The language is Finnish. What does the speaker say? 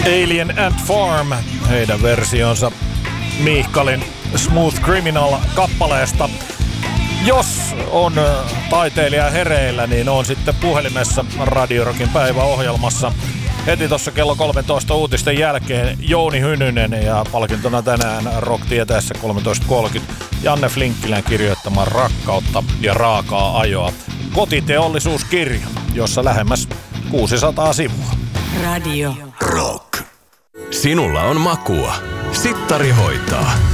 Alien Ant Farm, heidän versionsa Mihkalin Smooth Criminal-kappaleesta. Jos on taiteilija hereillä, niin on sitten puhelimessa Radio Rockin päiväohjelmassa. Heti tuossa kello 13 uutisten jälkeen Jouni Hynynen ja palkintona tänään Rock tietäessä 13.30 Janne Flinkkilän kirjoittama Rakkautta ja raakaa ajoa kotiteollisuuskirja, jossa lähemmäs 600 sivua. Radio Rock. Sinulla on makua. Sittari hoitaa.